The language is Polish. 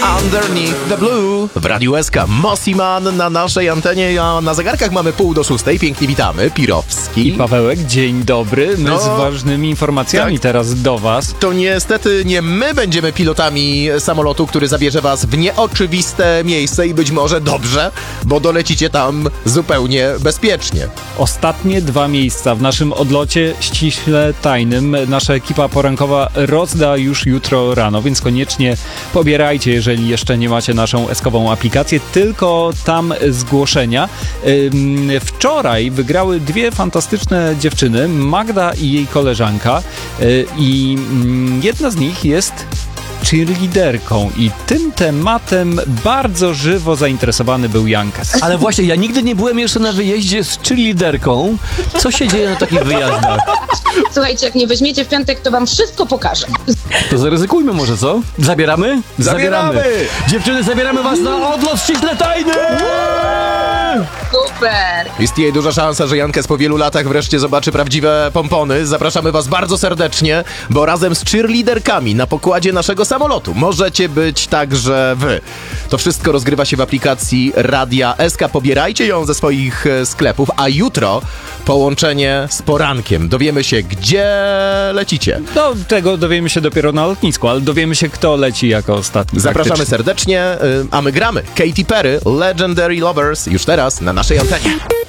Underneath the Blue w Radiu SK. Mossy Man na naszej antenie, a na zegarkach mamy 5:45. Pięknie witamy. Pirowski i Pawełek, dzień dobry. My z ważnymi informacjami teraz do was. To niestety nie my będziemy pilotami samolotu, który zabierze was w nieoczywiste miejsce i być może dobrze, bo dolecicie tam zupełnie bezpiecznie. Ostatnie 2 miejsca w naszym odlocie ściśle tajnym nasza ekipa porankowa rozda już jutro rano, więc koniecznie pobierajcie, jeżeli jeszcze nie macie naszą eskową aplikację, tylko tam zgłoszenia. Wczoraj wygrały 2 fantastyczne dziewczyny, Magda i jej koleżanka, i jedna z nich jest cheerleaderką i tym tematem bardzo żywo zainteresowany był Jankes. Ale właśnie, ja nigdy nie byłem jeszcze na wyjeździe z cheerleaderką. Co się dzieje na takich wyjazdach? Słuchajcie, jak nie weźmiecie w piątek, to wam wszystko pokażę. To zaryzykujmy może, co? Zabieramy? Zabieramy! Dziewczyny, zabieramy was na odlot ściśle tajny! Super! Istnieje duża szansa, że Jankes po wielu latach wreszcie zobaczy prawdziwe pompony. Zapraszamy was bardzo serdecznie, bo razem z cheerleaderkami na pokładzie naszego samolotu możecie być także wy. To wszystko rozgrywa się w aplikacji Radia SK. Pobierajcie ją ze swoich sklepów, a jutro połączenie z porankiem. Dowiemy się, gdzie lecicie. No, tego dowiemy się dopiero na lotnisku, ale dowiemy się, kto leci jako ostatni. Zapraszamy serdecznie, a my gramy. Katy Perry, Legendary Lovers, już teraz na naszej antenie.